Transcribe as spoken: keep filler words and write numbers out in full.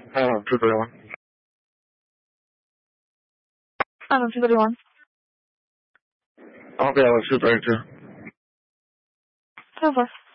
Adam two thirty-one. Adam two thirty-one. Okay, I was two thirty-two. Over.